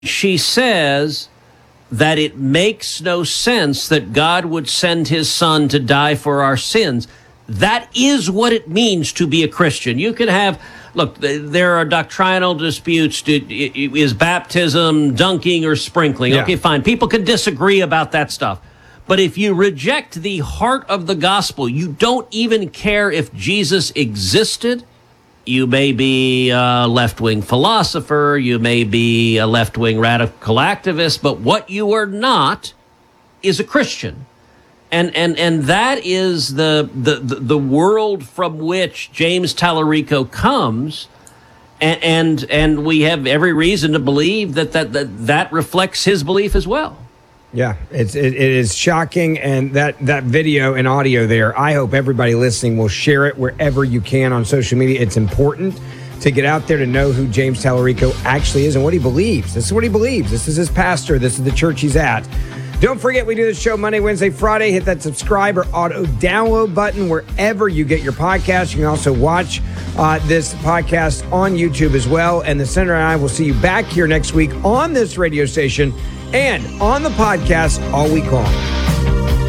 She says that it makes no sense that God would send his son to die for our sins. That is what it means to be a Christian. You can have, look, there are doctrinal disputes. Is baptism dunking or sprinkling? Yeah. Okay, fine. People can disagree about that stuff. But if you reject the heart of the gospel, you don't even care if Jesus existed. You may be a left-wing philosopher. You may be a left-wing radical activist. But what you are not is a Christian. And that is the world from which James Tallarico comes. And we have every reason to believe that reflects his belief as well. Yeah, it is shocking, and that video and audio there, I hope everybody listening will share it wherever you can on social media. It's important to get out there to know who James Tallarico actually is and what he believes. This is what he believes. This is his pastor. This is the church he's at. Don't forget, we do this show Monday, Wednesday, Friday. Hit that subscribe or auto download button wherever you get your podcast. You can also watch this podcast on YouTube as well. And the Senator and I will see you back here next week on this radio station and on the podcast all week long.